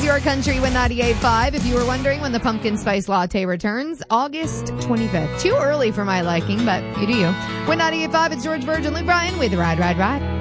your country with 98.5. If you were wondering when the pumpkin spice latte returns, August 25th. Too early for my liking, but you do you. With 98.5, it's George Burge and Luke Bryan with Ride, Ride, Ride.